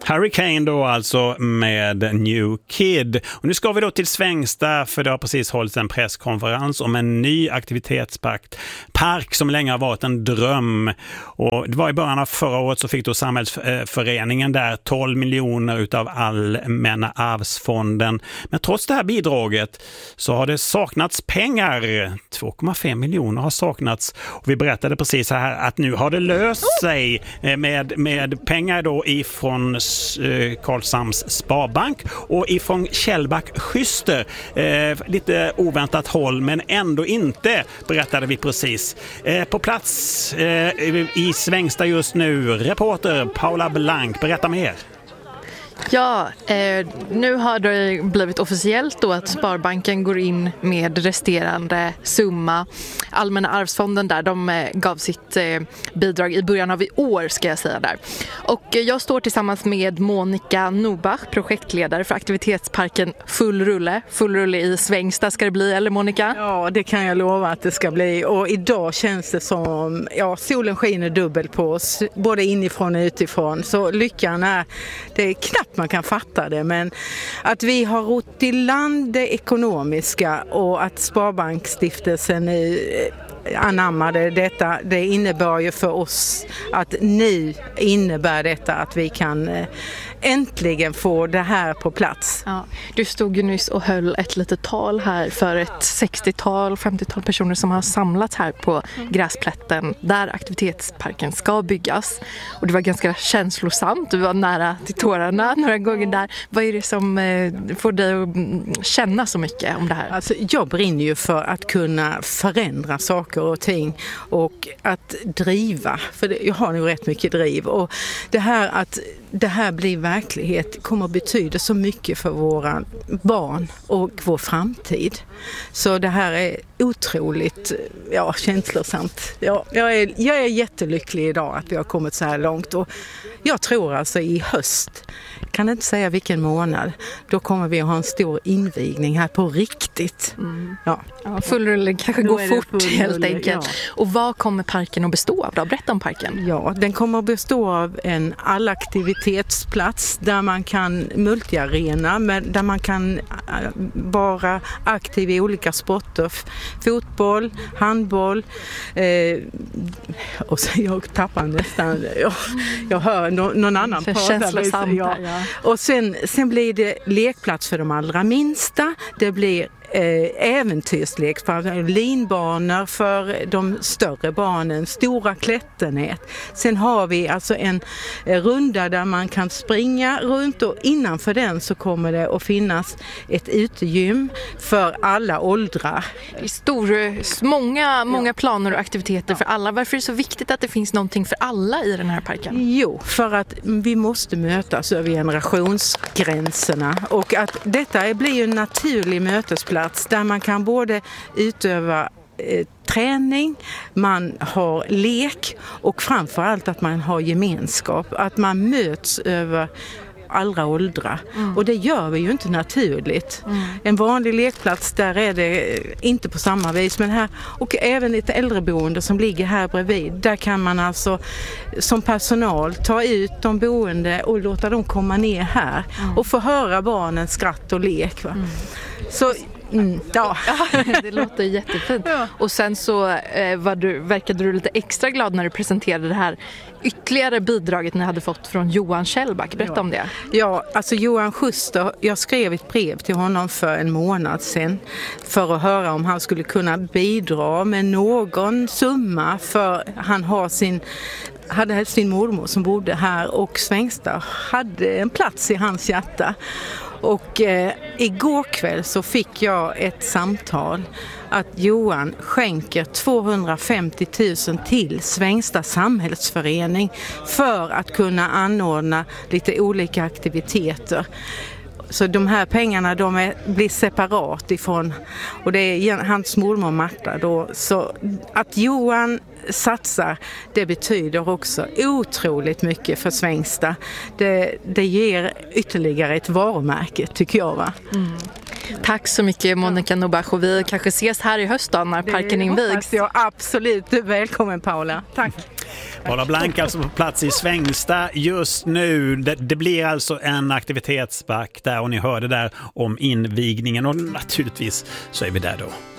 Hurricane då alltså med New Kid. Och nu ska vi då till Svängsta, för det har precis hållits en presskonferens om en ny aktivitetspark som länge har varit en dröm. Och det var i början av förra året så fick då samhällsföreningen där 12 miljoner utav Allmänna arvsfonden. Men trots det här bidraget så har det saknats pengar. 2,5 miljoner har saknats. Och vi berättade precis här att nu har det löst sig med pengar då ifrån Karlshamns Sparbank och ifrån Källback Schyster. Lite oväntat håll, men ändå inte, berättade vi precis. På plats i Svängsta just nu, reporter Paula Blank, berätta mer. Ja, nu har det blivit officiellt då att Sparbanken går in med resterande summa. Allmänna arvsfonden där, de gav sitt bidrag i början av i år, ska jag säga där. Och jag står tillsammans med Monica Nobach, projektledare för aktivitetsparken Full rulle i Svängsta ska det bli, eller Monica? Ja, det kan jag lova att det ska bli. Och idag känns det som, solen skiner dubbelt på oss, både inifrån och utifrån. Så lyckan är, det är knappt man kan fatta det, men att vi har rott i land det ekonomiska och att Sparbanksstiftelsen nu anammade detta, det innebär ju för oss att nu innebär detta att vi kan äntligen få det här på plats. Ja, du stod ju nyss och höll ett litet tal här för ett 60-tal, 50-tal personer som har samlats här på gräsplätten där aktivitetsparken ska byggas. Och det var ganska känslosamt, du var nära till tårarna några gånger där. Vad är det som får dig att känna så mycket om det här? Alltså, jag brinner ju för att kunna förändra saker och ting och att driva, för jag har nog rätt mycket driv, och det här att det här blir verklighet kommer att betyda så mycket för våra barn och vår framtid. Så det här är otroligt känslosamt. Jag är jättelycklig idag att vi har kommit så här långt, och jag tror alltså i höst, kan inte säga vilken månad, då kommer vi att ha en stor invigning här på riktigt. Ja, full rulle kanske går fort helt enkelt. Ja. Och vad kommer parken att bestå av då? Berätta om parken. Ja, den kommer att bestå av en allaktivitetsplats där man kan multiarena, där man kan vara aktiv i olika sporter. Fotboll, handboll, och så jag tappar nästan, jag hör någon annan prata. Ja. Och sen blir det lekplats för de allra minsta, det blir äventyrslek, linbanor för de större barnen, stora klätternät. Sen har vi alltså en runda där man kan springa runt, och innanför den så kommer det att finnas ett utegym för alla åldrar. Många planer och aktiviteter för alla. Varför är det så viktigt att det finns någonting för alla i den här parken? Jo, för att vi måste mötas över generationsgränserna, och att detta blir ju en naturlig mötesplats där man kan både utöva träning, man har lek och framförallt att man har gemenskap, att man möts över alla åldrar. Och det gör vi ju inte naturligt. En vanlig lekplats, där är det inte på samma vis, men här, och även ett äldreboende som ligger här bredvid, där kan man alltså som personal ta ut de boende och låta dem komma ner här och få höra barnens skratt och lek. Va? Så det låter jättefint. Ja. Och sen så verkade du lite extra glad när du presenterade det här ytterligare bidraget ni hade fått från Johan Källback. Berätta om det. Ja, alltså Johan Schyster, jag skrev ett brev till honom för en månad sedan för att höra om han skulle kunna bidra med någon summa, för han hade sin mormor som bodde här, och Svängsta hade en plats i hans hjärta. Och igår kväll så fick jag ett samtal att Johan skänker 250 000 till Svängsta samhällsförening för att kunna anordna lite olika aktiviteter. Så de här pengarna blir separat ifrån, och det är hans mormor Marta då. Så att Johan satsar, det betyder också otroligt mycket för Svängsta. Det ger ytterligare ett varumärke, tycker jag, va? Tack så mycket Monica Norrbach, och vi kanske ses här i höst då när parken invigs. Ja, absolut. Du är välkommen Paula. Tack. Paula Blank alltså på plats i Svängsta just nu. Det blir alltså en aktivitetspark där, och ni hörde där om invigningen, och naturligtvis så är vi där då.